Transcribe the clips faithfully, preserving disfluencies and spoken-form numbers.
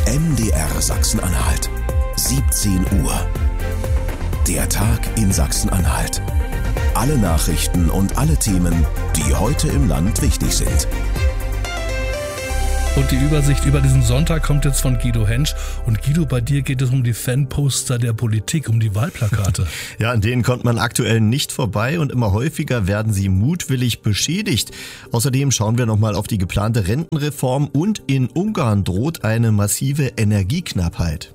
M D R Sachsen-Anhalt. siebzehn Uhr. Der Tag in Sachsen-Anhalt. Alle Nachrichten und alle Themen, die heute im Land wichtig sind. Und die Übersicht über diesen Sonntag kommt jetzt von Guido Hensch. Und Guido, bei dir geht es um die Fanposter der Politik, um die Wahlplakate. Ja, an denen kommt man aktuell nicht vorbei und immer häufiger werden sie mutwillig beschädigt. Außerdem schauen wir nochmal auf die geplante Rentenreform und in Ungarn droht eine massive Energieknappheit.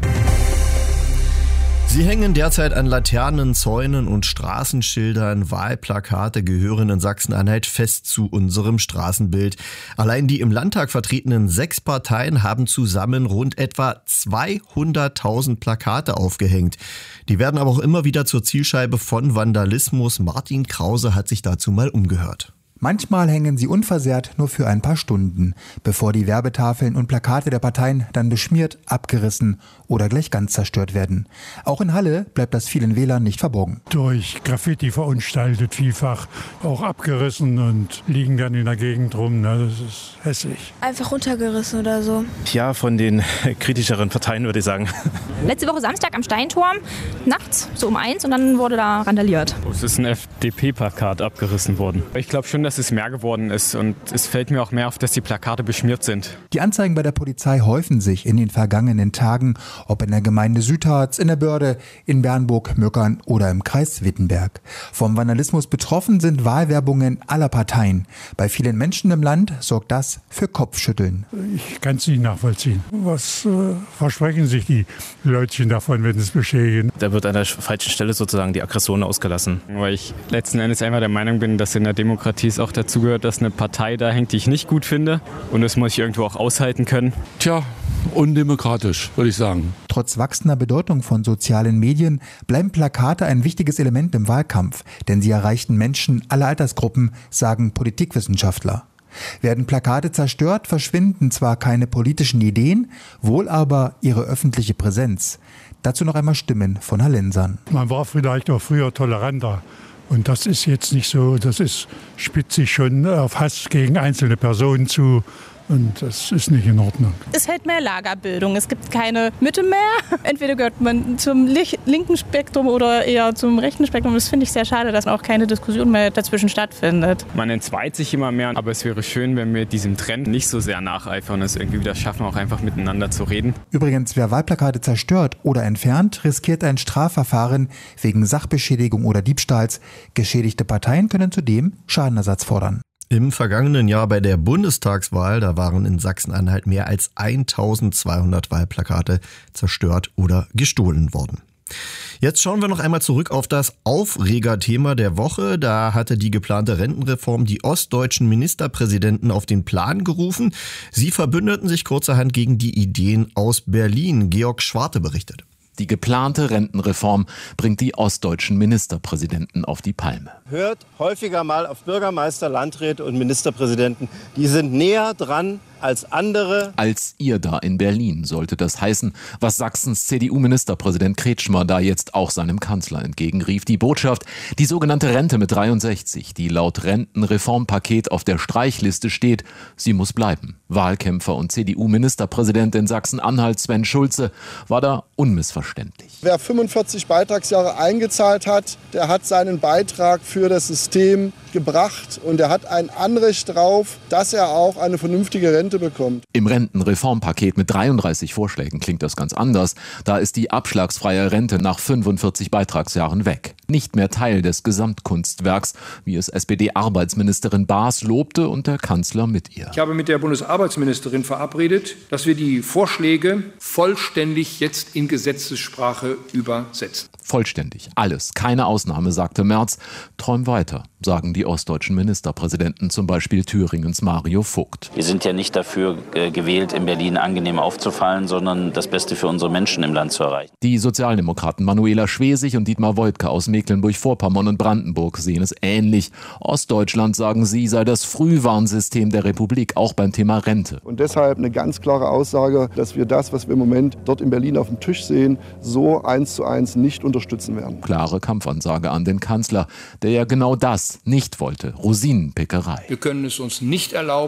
Sie hängen derzeit an Laternen, Zäunen und Straßenschildern. Wahlplakate gehören in Sachsen-Anhalt fest zu unserem Straßenbild. Allein die im Landtag vertretenen sechs Parteien haben zusammen rund etwa zweihunderttausend Plakate aufgehängt. Die werden aber auch immer wieder zur Zielscheibe von Vandalismus. Martin Krause hat sich dazu mal umgehört. Manchmal hängen sie unversehrt nur für ein paar Stunden, bevor die Werbetafeln und Plakate der Parteien dann beschmiert, abgerissen oder gleich ganz zerstört werden. Auch in Halle bleibt das vielen Wählern nicht verborgen. Durch Graffiti verunstaltet, vielfach auch abgerissen und liegen dann in der Gegend rum. Das ist hässlich. Einfach runtergerissen oder so. Ja, von den kritischeren Parteien würde ich sagen. Letzte Woche Samstag am Steinturm, nachts, so um eins, und dann wurde da randaliert. Es ist ein F D P-Plakat abgerissen worden. Ich glaube schon, dass es mehr geworden ist und es fällt mir auch mehr auf, dass die Plakate beschmiert sind. Die Anzeigen bei der Polizei häufen sich in den vergangenen Tagen, ob in der Gemeinde Südharz, in der Börde, in Bernburg, Möckern oder im Kreis Wittenberg. Vom Vandalismus betroffen sind Wahlwerbungen aller Parteien. Bei vielen Menschen im Land sorgt das für Kopfschütteln. Ich kann es nicht nachvollziehen. Was äh, versprechen sich die Leutchen davon, wenn es beschädigen? Da wird an der falschen Stelle sozusagen die Aggression ausgelassen. Weil ich letzten Endes einfach der Meinung bin, dass in der Demokratie es auch dazu gehört, dass eine Partei da hängt, die ich nicht gut finde. Und das muss ich irgendwo auch aushalten können. Tja, undemokratisch, würde ich sagen. Trotz wachsender Bedeutung von sozialen Medien bleiben Plakate ein wichtiges Element im Wahlkampf, denn sie erreichten Menschen aller Altersgruppen, sagen Politikwissenschaftler. Werden Plakate zerstört, verschwinden zwar keine politischen Ideen, wohl aber ihre öffentliche Präsenz. Dazu noch einmal Stimmen von Hallensern. Man war vielleicht auch früher toleranter. Und das ist jetzt nicht so, das ist spitzt sich schon auf Hass gegen einzelne Personen zu. Und das ist nicht in Ordnung. Es fällt mehr Lagerbildung. Es gibt keine Mitte mehr. Entweder gehört man zum linken Spektrum oder eher zum rechten Spektrum. Das finde ich sehr schade, dass auch keine Diskussion mehr dazwischen stattfindet. Man entzweit sich immer mehr, aber es wäre schön, wenn wir diesem Trend nicht so sehr nacheifern und es irgendwie wieder schaffen, auch einfach miteinander zu reden. Übrigens, wer Wahlplakate zerstört oder entfernt, riskiert ein Strafverfahren wegen Sachbeschädigung oder Diebstahls. Geschädigte Parteien können zudem Schadenersatz fordern. Im vergangenen Jahr bei der Bundestagswahl, da waren in Sachsen-Anhalt mehr als eintausendzweihundert Wahlplakate zerstört oder gestohlen worden. Jetzt schauen wir noch einmal zurück auf das Aufregerthema der Woche. Da hatte die geplante Rentenreform die ostdeutschen Ministerpräsidenten auf den Plan gerufen. Sie verbündeten sich kurzerhand gegen die Ideen aus Berlin. Georg Schwarte berichtet. Die geplante Rentenreform bringt die ostdeutschen Ministerpräsidenten auf die Palme. Hört häufiger mal auf Bürgermeister, Landräte und Ministerpräsidenten. Die sind näher dran als andere. Als ihr da in Berlin sollte das heißen, was Sachsens C D U-Ministerpräsident Kretschmer da jetzt auch seinem Kanzler entgegenrief. Die Botschaft, die sogenannte Rente mit dreiundsechzig, die laut Rentenreformpaket auf der Streichliste steht, sie muss bleiben. Wahlkämpfer und C D U-Ministerpräsident in Sachsen-Anhalt Sven Schulze war da unmissverständlich. Wer fünfundvierzig Beitragsjahre eingezahlt hat, der hat seinen Beitrag für das System gebracht und er hat ein Anrecht darauf, dass er auch eine vernünftige Rente bekommt. Im Rentenreformpaket mit dreiunddreißig Vorschlägen klingt das ganz anders. Da ist die abschlagsfreie Rente nach fünfundvierzig Beitragsjahren weg. Nicht mehr Teil des Gesamtkunstwerks, wie es S P D-Arbeitsministerin Baas lobte und der Kanzler mit ihr. Ich habe mit der Bundesarbeitsministerin verabredet, dass wir die Vorschläge vollständig jetzt in Gesetzessprache übersetzen. Vollständig, alles, keine Ausnahme, sagte Merz. Träum weiter, sagen die ostdeutschen Ministerpräsidenten, zum Beispiel Thüringens Mario Vogt. Wir sind ja nicht dafür äh, gewählt, in Berlin angenehm aufzufallen, sondern das Beste für unsere Menschen im Land zu erreichen. Die Sozialdemokraten Manuela Schwesig und Dietmar Woidke aus Mecklenburg-Vorpommern und Brandenburg sehen es ähnlich. Ostdeutschland, sagen sie, sei das Frühwarnsystem der Republik, auch beim Thema Rente. Und deshalb eine ganz klare Aussage, dass wir das, was wir im Moment dort in Berlin auf dem Tisch sehen, so eins zu eins nicht unterstützen werden. Klare Kampfansage an den Kanzler, der ja genau das nicht wollte. Rosinenpickerei. Wir können es uns nicht erlauben,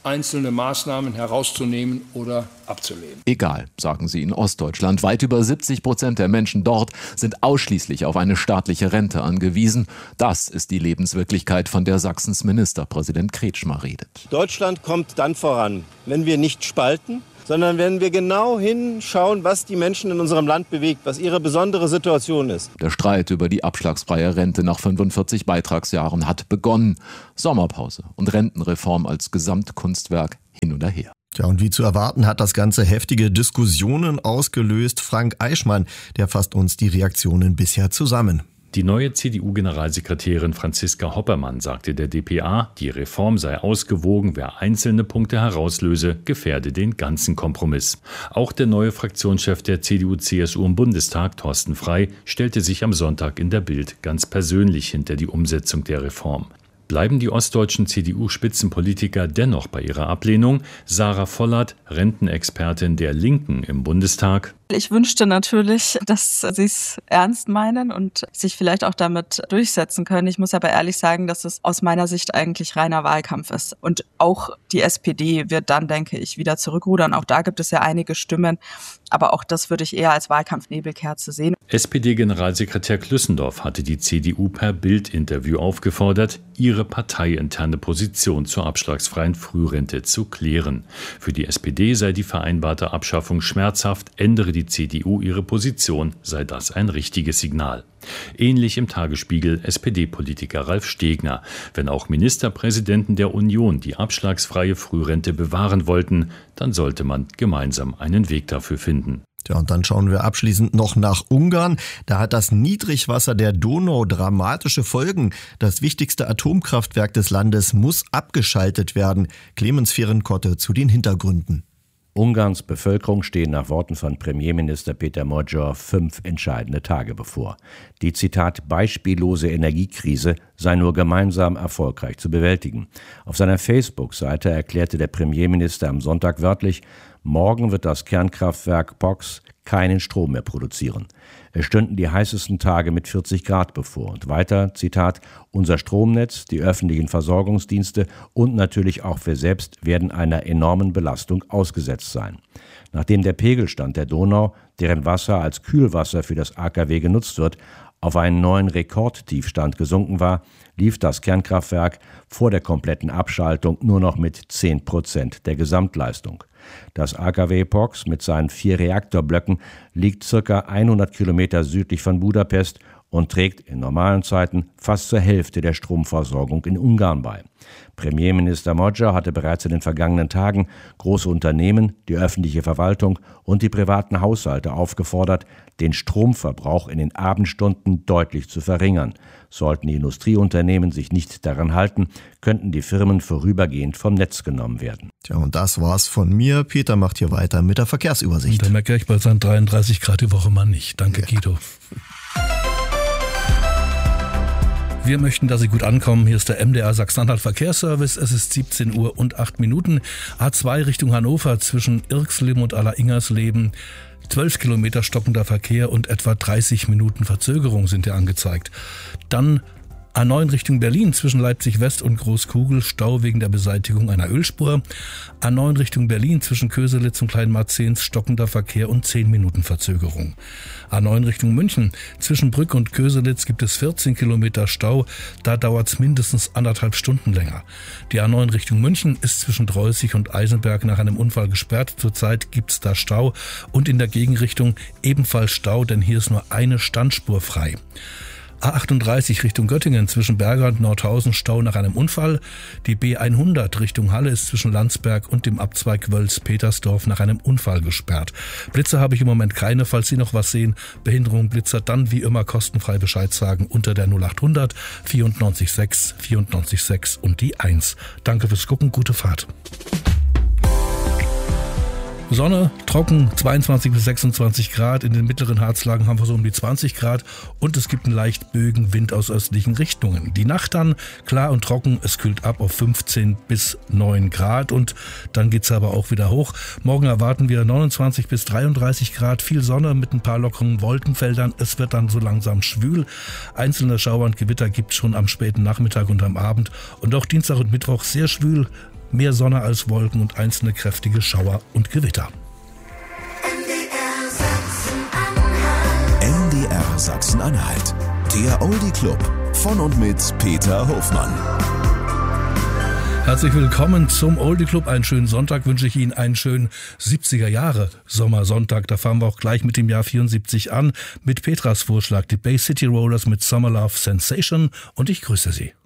einzelne Maßnahmen herauszunehmen oder abzulehnen. Egal, sagen sie in Ostdeutschland. Weit über siebzig Prozent der Menschen dort sind ausschließlich auf eine staatliche Rente angewiesen. Das ist die Lebenswirklichkeit, von der Sachsens Ministerpräsident Kretschmer redet. Deutschland kommt dann voran, wenn wir nicht spalten, sondern wenn wir genau hinschauen, was die Menschen in unserem Land bewegt, was ihre besondere Situation ist. Der Streit über die abschlagsfreie Rente nach fünfundvierzig Beitragsjahren hat begonnen. Sommerpause und Rentenreform als Gesamtkunstwerk hin oder her. Ja, und wie zu erwarten, hat das Ganze heftige Diskussionen ausgelöst. Frank Eichmann, der fasst uns die Reaktionen bisher zusammen. Die neue C D U-Generalsekretärin Franziska Hoppermann sagte der D P A, die Reform sei ausgewogen, wer einzelne Punkte herauslöse, gefährde den ganzen Kompromiss. Auch der neue Fraktionschef der C D U C S U im Bundestag, Thorsten Frey, stellte sich am Sonntag in der Bild ganz persönlich hinter die Umsetzung der Reform. Bleiben die ostdeutschen C D U-Spitzenpolitiker dennoch bei ihrer Ablehnung? Sarah Vollert, Rentenexpertin der Linken im Bundestag. Ich wünschte natürlich, dass sie es ernst meinen und sich vielleicht auch damit durchsetzen können. Ich muss aber ehrlich sagen, dass es aus meiner Sicht eigentlich reiner Wahlkampf ist. Und auch die S P D wird dann, denke ich, wieder zurückrudern. Auch da gibt es ja einige Stimmen. Aber auch das würde ich eher als Wahlkampfnebelkerze sehen. S P D-Generalsekretär Klüssendorf hatte die C D U per Bild-Interview aufgefordert, ihre parteiinterne Position zur abschlagsfreien Frührente zu klären. Für die S P D sei die vereinbarte Abschaffung schmerzhaft, ändere die C D U ihre Position, sei das ein richtiges Signal. Ähnlich im Tagesspiegel S P D-Politiker Ralf Stegner. Wenn auch Ministerpräsidenten der Union die abschlagsfreie Frührente bewahren wollten, dann sollte man gemeinsam einen Weg dafür finden. Ja, und dann schauen wir abschließend noch nach Ungarn. Da hat das Niedrigwasser der Donau dramatische Folgen. Das wichtigste Atomkraftwerk des Landes muss abgeschaltet werden. Clemens Fehrenkotte zu den Hintergründen. Ungarns Bevölkerung stehen nach Worten von Premierminister Peter Magyar fünf entscheidende Tage bevor. Die, Zitat, beispiellose Energiekrise sei nur gemeinsam erfolgreich zu bewältigen. Auf seiner Facebook-Seite erklärte der Premierminister am Sonntag wörtlich, morgen wird das Kernkraftwerk Pox keinen Strom mehr produzieren. Es stünden die heißesten Tage mit vierzig Grad bevor. Und weiter, Zitat, unser Stromnetz, die öffentlichen Versorgungsdienste und natürlich auch wir selbst werden einer enormen Belastung ausgesetzt sein. Nachdem der Pegelstand der Donau, deren Wasser als Kühlwasser für das A K W genutzt wird, auf einen neuen Rekordtiefstand gesunken war, lief das Kernkraftwerk vor der kompletten Abschaltung nur noch mit zehn Prozent der Gesamtleistung. Das A K W Pox mit seinen vier Reaktorblöcken liegt circa hundert Kilometer südlich von Budapest und trägt in normalen Zeiten fast zur Hälfte der Stromversorgung in Ungarn bei. Premierminister Magyar hatte bereits in den vergangenen Tagen große Unternehmen, die öffentliche Verwaltung und die privaten Haushalte aufgefordert, den Stromverbrauch in den Abendstunden deutlich zu verringern. Sollten die Industrieunternehmen sich nicht daran halten, könnten die Firmen vorübergehend vom Netz genommen werden. Tja, und das war's von mir. Peter macht hier weiter mit der Verkehrsübersicht. Und da merke ich bei seinen dreiunddreißig Grad die Woche mal nicht. Danke, ja. Guido. Wir möchten, dass Sie gut ankommen. Hier ist der M D R Sachsen-Anhalt Verkehrsservice. Es ist siebzehn Uhr und acht Minuten. A zwei Richtung Hannover zwischen Irxleben und Alleringhersleben. zwölf Kilometer stockender Verkehr und etwa dreißig Minuten Verzögerung sind hier angezeigt. Dann A neun Richtung Berlin zwischen Leipzig West und Großkugel, Stau wegen der Beseitigung einer Ölspur. A neun Richtung Berlin zwischen Köselitz und Kleinmarzens, stockender Verkehr und zehn Minuten Verzögerung. A neun Richtung München zwischen Brück und Köselitz gibt es vierzehn Kilometer Stau, da dauert es mindestens anderthalb Stunden länger. Die A neun Richtung München ist zwischen Dreußig und Eisenberg nach einem Unfall gesperrt. Zurzeit gibt es da Stau und in der Gegenrichtung ebenfalls Stau, denn hier ist nur eine Standspur frei. A achtunddreißig Richtung Göttingen zwischen Berger und Nordhausen Stau nach einem Unfall. Die B hundert Richtung Halle ist zwischen Landsberg und dem Abzweig Wölz-Petersdorf nach einem Unfall gesperrt. Blitzer habe ich im Moment keine. Falls Sie noch was sehen, Behinderung, Blitzer, dann wie immer kostenfrei Bescheid sagen unter der null achthundert vierundneunzig sechs vierundneunzig sechs und die eins. Danke fürs Gucken, gute Fahrt. Sonne, trocken, zweiundzwanzig bis sechsundzwanzig Grad. In den mittleren Harzlagen haben wir so um die zwanzig Grad und es gibt einen leicht böigen Wind aus östlichen Richtungen. Die Nacht dann klar und trocken, es kühlt ab auf fünfzehn bis neun Grad und dann geht's aber auch wieder hoch. Morgen erwarten wir neunundzwanzig bis dreiunddreißig Grad, viel Sonne mit ein paar lockeren Wolkenfeldern. Es wird dann so langsam schwül. Einzelne Schauer und Gewitter gibt es schon am späten Nachmittag und am Abend und auch Dienstag und Mittwoch sehr schwül. mehr Sonne als Wolken und einzelne kräftige Schauer und Gewitter. N D R Sachsen-Anhalt. Der Oldie Club von und mit Peter Hofmann. Herzlich willkommen zum Oldie Club. Einen schönen Sonntag wünsche ich Ihnen, einen schönen siebziger Jahre Sommersonntag. Da fangen wir auch gleich mit dem Jahr vierundsiebzig an, mit Petras Vorschlag, die Bay City Rollers mit Summer Love Sensation, und ich grüße Sie.